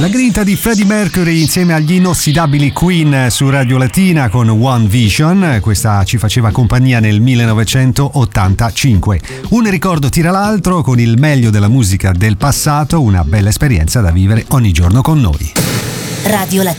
La grinta di Freddie Mercury insieme agli inossidabili Queen su Radio Latina con One Vision. Questa ci faceva compagnia nel 1985. Un ricordo tira l'altro con il meglio della musica del passato, una bella esperienza da vivere ogni giorno con noi. Radio Latina.